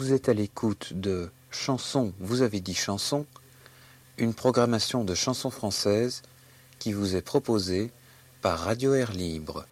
Vous êtes à l'écoute de Chansons, vous avez dit chansons, une programmation de chansons françaises qui vous est proposée par Radio Air Libre.